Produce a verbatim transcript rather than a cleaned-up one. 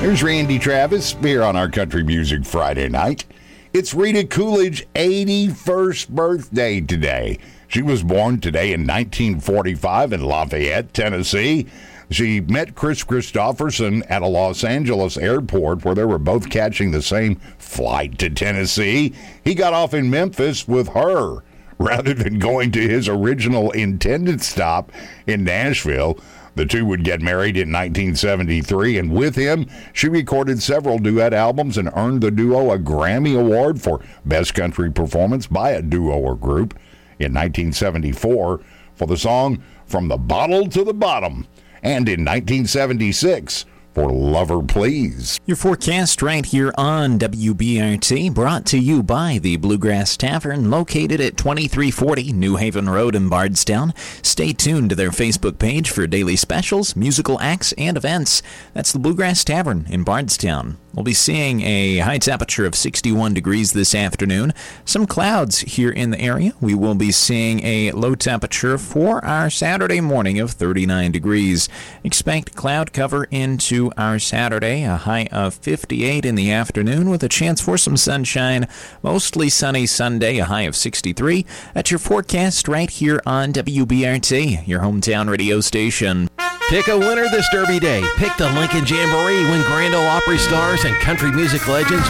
Here's Randy Travis here on our Country Music Friday night. It's Rita Coolidge's eighty-first birthday today. She was born today in nineteen forty-five in Lafayette, Tennessee. She met Chris Christopherson at a Los Angeles airport where they were both catching the same flight to Tennessee. He got off in Memphis with her rather than going to his original intended stop in Nashville. The two would get married in nineteen seventy-three, and with him, she recorded several duet albums and earned the duo a Grammy Award for Best Country Performance by a Duo or Group in nineteen seventy-four for the song From the Bottle to the Bottom, and in nineteen seventy-six for Lover Please. Your forecast right here on W B R T, brought to you by the Bluegrass Tavern, located at twenty-three forty New Haven Road in Bardstown. Stay tuned to their Facebook page for daily specials, musical acts, and events. That's the Bluegrass Tavern in Bardstown. We'll be seeing a high temperature of sixty-one degrees this afternoon. Some clouds here in the area. We will be seeing a low temperature for our Saturday morning of thirty-nine degrees. Expect cloud cover into our Saturday, a high of fifty-eight in the afternoon with a chance for some sunshine. Mostly sunny Sunday, a high of sixty-three. That's your forecast right here on W B R T, your hometown radio station. Pick a winner this Derby Day. Pick the Lincoln Jamboree when Grand Ole Opry stars and country music legends